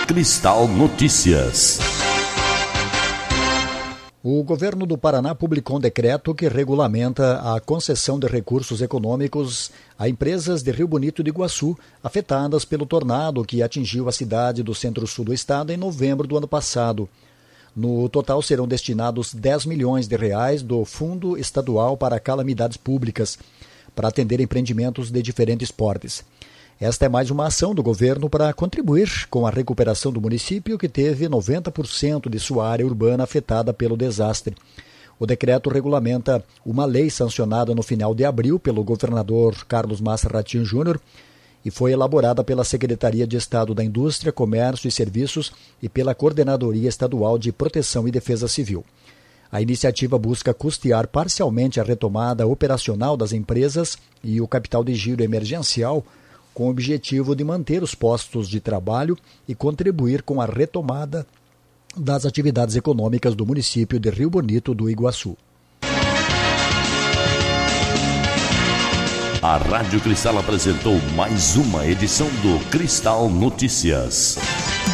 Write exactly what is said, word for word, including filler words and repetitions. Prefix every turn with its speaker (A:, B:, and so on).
A: Cristal Notícias.
B: O governo do Paraná publicou um decreto que regulamenta a concessão de recursos econômicos a empresas de Rio Bonito do Iguaçu, afetadas pelo tornado que atingiu a cidade do centro-sul do estado em novembro do ano passado. No total serão destinados dez milhões de reais do Fundo Estadual para Calamidades Públicas, para atender empreendimentos de diferentes portes. Esta é mais uma ação do governo para contribuir com a recuperação do município, que teve noventa por cento de sua área urbana afetada pelo desastre. O decreto regulamenta uma lei sancionada no final de abril pelo governador Carlos Massa Ratinho Júnior e foi elaborada pela Secretaria de Estado da Indústria, Comércio e Serviços e pela Coordenadoria Estadual de Proteção e Defesa Civil. A iniciativa busca custear parcialmente a retomada operacional das empresas e o capital de giro emergencial, com o objetivo de manter os postos de trabalho e contribuir com a retomada das atividades econômicas do município de Rio Bonito do Iguaçu.
A: A Rádio Cristal apresentou mais uma edição do Cristal Notícias.